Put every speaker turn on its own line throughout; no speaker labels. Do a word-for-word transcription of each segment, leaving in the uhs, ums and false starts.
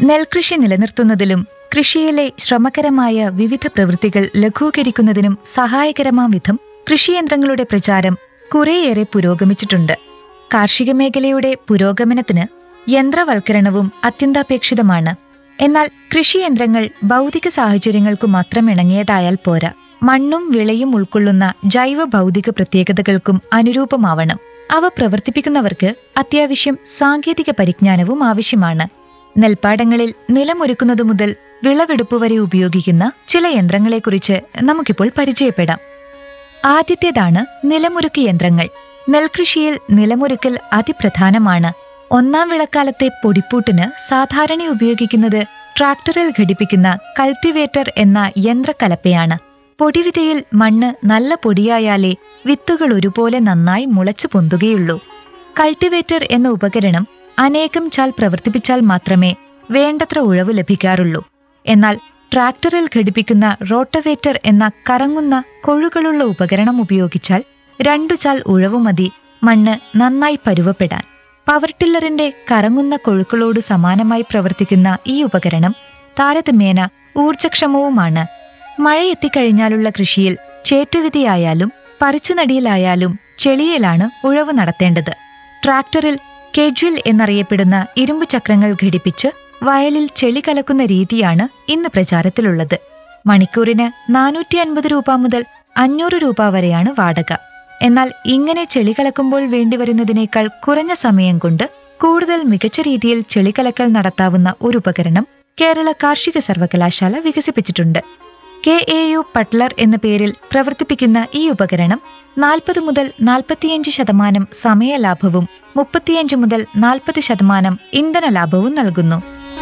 നെൽകൃഷി നിലനിർത്തുന്നതിലും കൃഷിയിലെ ശ്രമകരമായ വിവിധ പ്രവൃത്തികൾ ലഘൂകരിക്കുന്നതിനും സഹായകരമാം വിധം കൃഷിയന്ത്രങ്ങളുടെ പ്രചാരം കുറേയേറെ പുരോഗമിച്ചിട്ടുണ്ട്. കാർഷിക മേഖലയുടെ പുരോഗമനത്തിന് യന്ത്രവൽക്കരണവും അത്യന്താപേക്ഷിതമാണ്. എന്നാൽ കൃഷിയന്ത്രങ്ങൾ ഭൗതിക സാഹചര്യങ്ങൾക്കു മാത്രം ഇണങ്ങിയതായാൽ പോരാ, മണ്ണും വിളയും ഉൾക്കൊള്ളുന്ന ജൈവ ഭൗതിക പ്രത്യേകതകൾക്കും അനുരൂപമാവണം. അവ പ്രവർത്തിപ്പിക്കുന്നവർക്ക് അത്യാവശ്യം സാങ്കേതിക പരിജ്ഞാനവും ആവശ്യമാണ്. നെൽപ്പാടങ്ങളിൽ നിലമൊരുക്കുന്നതു മുതൽ വിളവെടുപ്പ് വരെ ഉപയോഗിക്കുന്ന ചില യന്ത്രങ്ങളെക്കുറിച്ച് നമുക്കിപ്പോൾ പരിചയപ്പെടാം. ആദ്യത്തേതാണ് നിലമൊരുക്ക് യന്ത്രങ്ങൾ. നെൽകൃഷിയിൽ നിലമൊരുക്കൽ അതിപ്രധാനമാണ്. ഒന്നാം വിളക്കാലത്തെ പൊടിപ്പൂട്ടിന് സാധാരണ ഉപയോഗിക്കുന്നത് ട്രാക്ടറിൽ ഘടിപ്പിക്കുന്ന കൾട്ടിവേറ്റർ എന്ന യന്ത്രക്കലപ്പയാണ്. പൊടിവിതയിൽ മണ്ണ് നല്ല പൊടിയായാലേ വിത്തുകൾ ഒരുപോലെ നന്നായി മുളച്ചു പൊന്തുകയുള്ളൂ. കൾട്ടിവേറ്റർ എന്ന ഉപകരണം അനേകം ചാൽ പ്രവർത്തിപ്പിച്ചാൽ മാത്രമേ വേണ്ടത്ര ഉഴവ് ലഭിക്കാറുള്ളൂ. എന്നാൽ ട്രാക്ടറിൽ ഘടിപ്പിക്കുന്ന റോട്ടവേറ്റർ എന്ന കറങ്ങുന്ന കൊഴുകളുള്ള ഉപകരണം ഉപയോഗിച്ചാൽ രണ്ടു ചാൽ ഉഴവു മതി മണ്ണ് നന്നായി പരുവപ്പെടാൻ. പവർ ടില്ലറിന്റെ കറങ്ങുന്ന കൊഴുക്കളോട് സമാനമായി പ്രവർത്തിക്കുന്ന ഈ ഉപകരണം താരതമ്യേന ഊർജക്ഷമവുമാണ്. മഴയെത്തിക്കഴിഞ്ഞാലുള്ള കൃഷിയിൽ ചേറ്റുവിധിയായാലും പറിച്ചുനടിയിലായാലും ചെളിയിലാണ് ഉഴവ് നടത്തേണ്ടത്. ട്രാക്ടറിൽ കെജ്വൽ എന്നറിയപ്പെടുന്ന ഇരുമ്പു ചക്രങ്ങൾ ഘടിപ്പിച്ച് വയലിൽ ചെളി കലക്കുന്ന രീതിയാണ് ഇന്ന് പ്രചാരത്തിലുള്ളത്. മണിക്കൂറിന് നാനൂറ്റി അൻപത് രൂപ മുതൽ അഞ്ഞൂറ് രൂപ വരെയാണ് വാടക. എന്നാൽ ഇങ്ങനെ ചെളി കലക്കുമ്പോൾ വേണ്ടിവരുന്നതിനേക്കാൾ കുറഞ്ഞ സമയം കൊണ്ട് കൂടുതൽ മികച്ച രീതിയിൽ ചെളികലക്കൽ നടത്താവുന്ന ഒരു ഉപകരണം കേരള കാർഷിക സർവകലാശാല വികസിപ്പിച്ചിട്ടുണ്ട്. കെ എ യു പട്ലർ എന്ന പേരിൽ പ്രവർത്തിപ്പിക്കുന്ന ഈ ഉപകരണം നാൽപ്പത് മുതൽ നാൽപ്പത്തിയഞ്ച് ശതമാനം സമയലാഭവും മുപ്പത്തിയഞ്ച് മുതൽ നാൽപ്പത് ശതമാനം ഇന്ധന ലാഭവും നൽകുന്നു.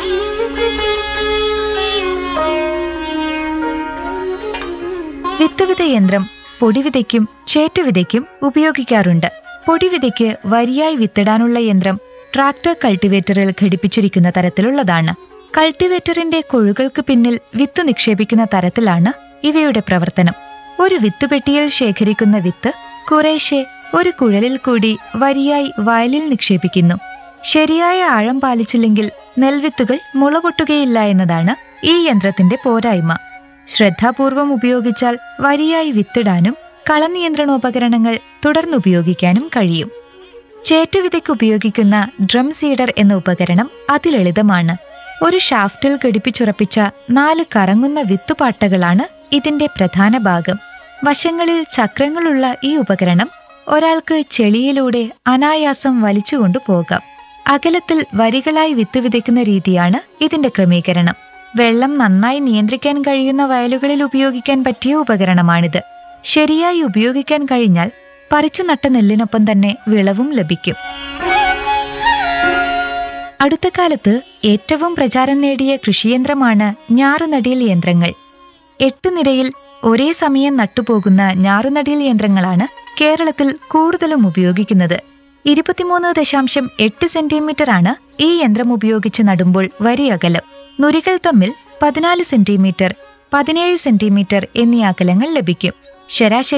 വിത്തുവിത യന്ത്രം പൊടിവിതയ്ക്കും ചേറ്റുവിതയ്ക്കും ഉപയോഗിക്കാറുണ്ട്. പൊടിവിതയ്ക്ക് വരിയായി വിത്തിടാനുള്ള യന്ത്രം ട്രാക്ടർ കൾട്ടിവേറ്ററിൽ ഘടിപ്പിച്ചിരിക്കുന്ന തരത്തിലുള്ളതാണ്. കൾട്ടിവേറ്ററിന്റെ കൊഴുകൾക്ക് പിന്നിൽ വിത്ത് നിക്ഷേപിക്കുന്ന തരത്തിലാണ് ഇവയുടെ പ്രവർത്തനം. ഒരു വിത്തുപെട്ടിയിൽ ശേഖരിക്കുന്ന വിത്ത് കുറേശ്ശെ ഒരു കുഴലിൽ കൂടി വരിയായി വയലിൽ നിക്ഷേപിക്കുന്നു. ശരിയായ ആഴം പാലിച്ചില്ലെങ്കിൽ നെൽവിത്തുകൾ മുളപൊട്ടുകയില്ല എന്നതാണ് ഈ യന്ത്രത്തിന്റെ പോരായ്മ. ശ്രദ്ധാപൂർവം ഉപയോഗിച്ചാൽ വരിയായി വിത്തിടാനും കളനിയന്ത്രണോപകരണങ്ങൾ തുടർന്നുപയോഗിക്കാനും കഴിയും. ചേറ്റുവിതയ്ക്ക് ഉപയോഗിക്കുന്ന ഡ്രം സീഡർ എന്ന ഉപകരണം അതിലളിതമാണ്. ഒരു ഷാഫ്റ്റിൽ ഘടിപ്പിച്ചുറപ്പിച്ച നാല് കറങ്ങുന്ന വിത്തുപാട്ടകളാണ് ഇതിന്റെ പ്രധാന ഭാഗം. വശങ്ങളിൽ ചക്രങ്ങളുള്ള ഈ ഉപകരണം ഒരാൾക്ക് ചെളിയിലൂടെ അനായാസം വലിച്ചുകൊണ്ടു പോകാം. അകലത്തിൽ വരികളായി വിത്ത് വിതയ്ക്കുന്ന രീതിയാണ് ഇതിന്റെ ക്രമീകരണം. വെള്ളം നന്നായി നിയന്ത്രിക്കാൻ കഴിയുന്ന വയലുകളിൽ ഉപയോഗിക്കാൻ പറ്റിയ ഉപകരണമാണിത്. ശരിയായി ഉപയോഗിക്കാൻ കഴിഞ്ഞാൽ പറിച്ചു നട്ട നെല്ലിനൊപ്പം തന്നെ വിളവും ലഭിക്കും. അടുത്ത കാലത്ത് ഏറ്റവും പ്രചാരം നേടിയ കൃഷിയന്ത്രമാണ് ഞാറുനടിയൽ യന്ത്രങ്ങൾ. എട്ട് നിരയിൽ ഒരേ സമയം നട്ടുപോകുന്ന ഞാറുനടിയൽ യന്ത്രങ്ങളാണ് കേരളത്തിൽ കൂടുതലും ഉപയോഗിക്കുന്നത്. ഇരുപത്തിമൂന്ന് ദശാംശം എട്ട് സെന്റിമീറ്ററാണ് ഈ യന്ത്രം ഉപയോഗിച്ച് നടുമ്പോൾ വരി അകലം. നുരികൾ തമ്മിൽ പതിനാല് സെന്റിമീറ്റർ, പതിനേഴ് സെന്റിമീറ്റർ എന്നീ അകലങ്ങൾ ലഭിക്കും. ശരാശരി